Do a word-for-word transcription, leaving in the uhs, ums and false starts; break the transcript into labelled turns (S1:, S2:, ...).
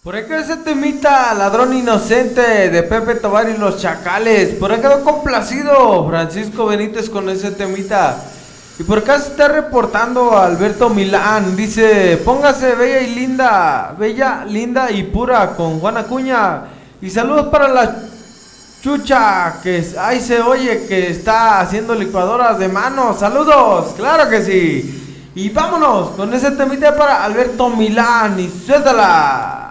S1: Por acá ese temita, ladrón inocente de Pepe Tobar y los Chacales. Por acá quedó complacido Francisco Benítez con ese temita. Y por acá se está reportando Alberto Milán. Dice, póngase bella y linda, bella, linda y pura con Juana Acuña. Y saludos para la Chucha, que ahí se oye que está haciendo licuadoras de mano. Saludos, claro que sí. Y vámonos con ese temita para Alberto Milán y suéltala.